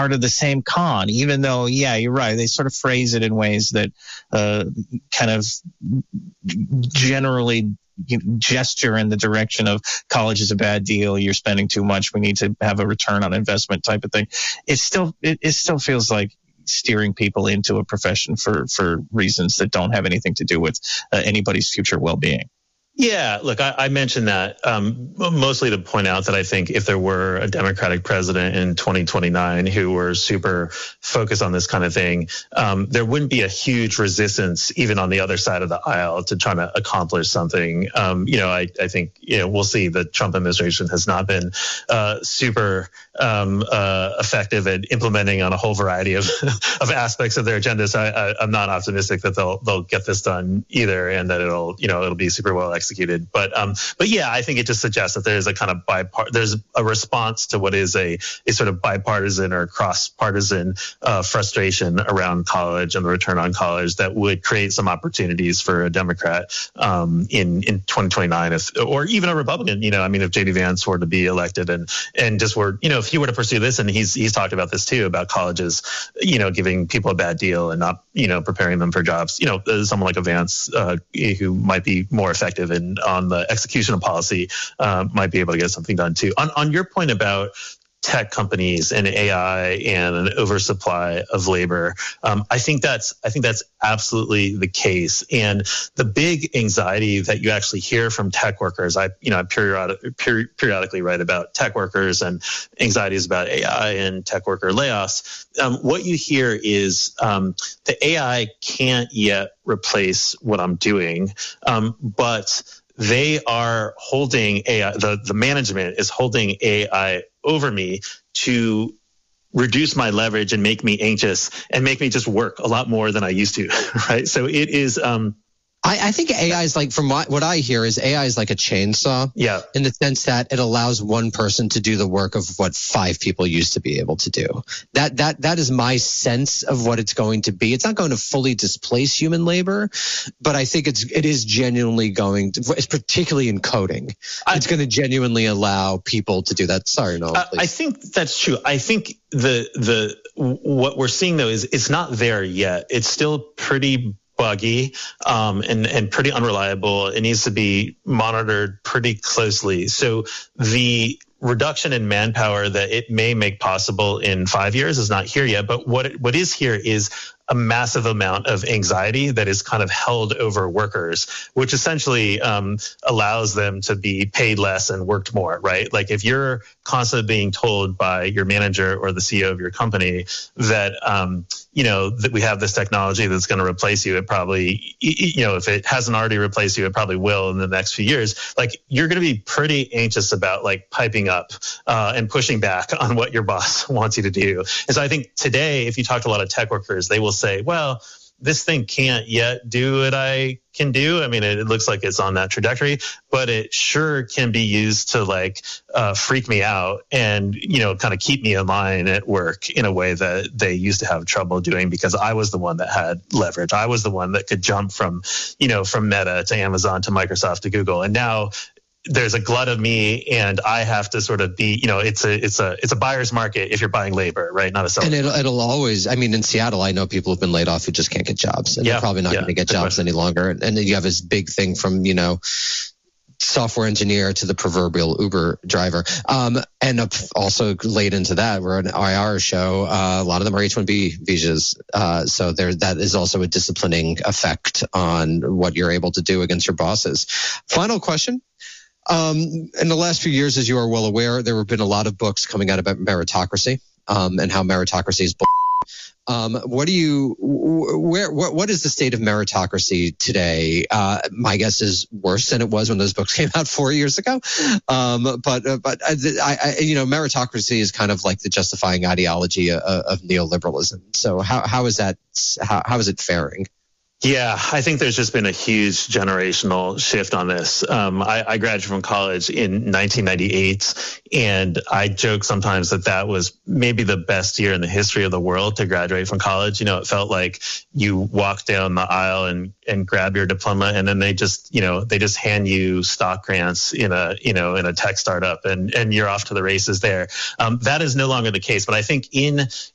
part of the same con, even though, yeah, you're right. They sort of phrase it in ways that kind of generally gesture in the direction of college is a bad deal, you're spending too much, we need to have a return on investment type of thing. It still feels like steering people into a profession for reasons that don't have anything to do with anybody's future well-being. Yeah, look, I mentioned that mostly to point out that I think if there were a Democratic president in 2029 who were super focused on this kind of thing, there wouldn't be a huge resistance even on the other side of the aisle to trying to accomplish something. I think, we'll see. The Trump administration has not been super effective at implementing on a whole variety of aspects of their agenda. So I'm not optimistic that they'll get this done either, and that it'll be super well executed. But yeah, I think it just suggests that there's a kind of there's a response to what is a sort of bipartisan or cross-partisan frustration around college and the return on college that would create some opportunities for a Democrat in 2029, or even a Republican. If J.D. Vance were to be elected and just were, if he were to pursue this, and he's talked about this too, about colleges, giving people a bad deal and not, preparing them for jobs. Someone like a Vance who might be more effective on the execution of policy might be able to get something done too. On your point about tech companies and AI and an oversupply of labor, I think that's absolutely the case. And the big anxiety that you actually hear from tech workers, I periodically write about tech workers and anxieties about AI and tech worker layoffs. What you hear is the AI can't yet replace what I'm doing, but they are holding AI, the management is holding AI over me to reduce my leverage and make me anxious and make me just work a lot more than I used to, right? So it is... I think AI is like, from what I hear, is AI is like a chainsaw. Yeah. In the sense that it allows one person to do the work of what 5 people used to be able to do. That is my sense of what it's going to be. It's not going to fully displace human labor, but I think it is genuinely going to, it's particularly in coding. It's going to genuinely allow people to do that. Sorry, no. I think that's true. I think the what we're seeing though is it's not there yet. It's still pretty buggy and pretty unreliable. It needs to be monitored pretty closely. So the reduction in manpower that it may make possible in 5 years is not here yet. But what is here is a massive amount of anxiety that is kind of held over workers, which essentially allows them to be paid less and worked more, right? Like if you're constantly being told by your manager or the CEO of your company that, that we have this technology that's going to replace you, it probably, if it hasn't already replaced you, it probably will in the next few years. Like you're going to be pretty anxious about like piping up and pushing back on what your boss wants you to do. And so I think today, if you talk to a lot of tech workers, they will say, well, this thing can't yet do what I can do. I mean, it looks like it's on that trajectory, but it sure can be used to like freak me out and, kind of keep me in line at work in a way that they used to have trouble doing because I was the one that had leverage. I was the one that could jump from Meta to Amazon to Microsoft to Google. And now there's a glut of me and I have to sort of be, it's a buyer's market if you're buying labor, right? Not a seller. And it'll always, in Seattle, I know people who've been laid off who just can't get jobs and they're probably not going to get jobs any longer. And then you have this big thing from, software engineer to the proverbial Uber driver. And also laid into that, we're an IR show. A lot of them are H-1B visas. So that is also a disciplining effect on what you're able to do against your bosses. Final question. In the last few years, as you are well aware, there have been a lot of books coming out about meritocracy and how meritocracy is what is the state of meritocracy today? My guess is worse than it was when those books came out 4 years ago. But meritocracy is kind of like the justifying ideology of neoliberalism. So how is that? How is it faring? Yeah, I think there's just been a huge generational shift on this. I graduated from college in 1998, and I joke sometimes that was maybe the best year in the history of the world to graduate from college. It felt like you walk down the aisle and grab your diploma, and then they just hand you stock grants in a tech startup, and you're off to the races there. That is no longer the case. But I think in